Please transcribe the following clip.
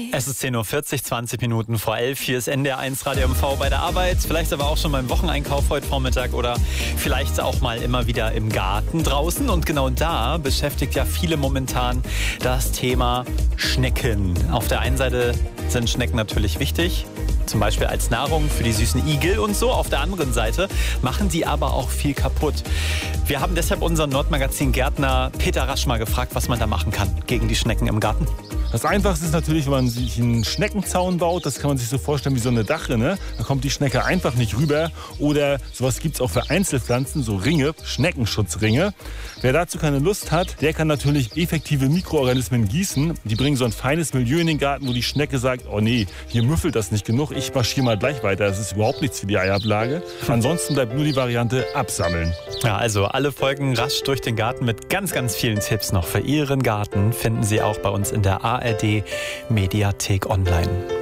Es ist 10:40 Uhr, 20 Minuten vor 11. Hier ist NDR1 Radio MV bei der Arbeit. Vielleicht aber auch schon beim Wocheneinkauf heute Vormittag oder vielleicht auch mal immer wieder im Garten draußen. Und genau da beschäftigt ja viele momentan das Thema Schnecken. Auf der einen Seite sind Schnecken natürlich wichtig, zum Beispiel als Nahrung für die süßen Igel und so. Auf der anderen Seite machen sie aber auch viel kaputt. Wir haben deshalb unseren Nordmagazin-Gärtner Peter Rasch mal gefragt, was man da machen kann gegen die Schnecken im Garten. Das Einfachste ist natürlich, wenn man sich einen Schneckenzaun baut. Das kann man sich so vorstellen wie so eine Dachrinne. Da kommt die Schnecke einfach nicht rüber. Oder sowas gibt es auch für Einzelpflanzen, so Ringe, Schneckenschutzringe. Wer dazu keine Lust hat, der kann natürlich effektive Mikroorganismen gießen. Die bringen so ein feines Milieu in den Garten, wo die Schnecke sagt, oh nee, hier müffelt das nicht genug, ich marschiere mal gleich weiter. Das ist überhaupt nichts für die Eiablage. Ansonsten bleibt nur die Variante absammeln. Ja, also alle Folgen Rasch durch den Garten mit ganz, ganz vielen Tipps noch für Ihren Garten finden Sie auch bei uns in der ARD Mediathek online.